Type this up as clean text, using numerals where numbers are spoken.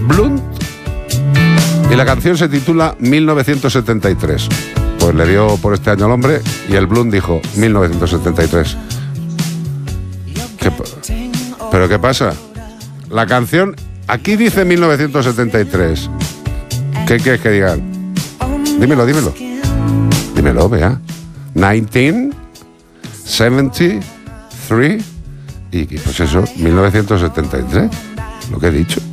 Blunt y la canción se titula 1973. Pues le dio por este año al hombre y el Blunt dijo 1973. ¿Pero qué pasa? La canción aquí dice 1973. ¿Qué quieres que digan? Dímelo. Dímelo, vea. 1973 y pues eso, 1973. Lo que he dicho.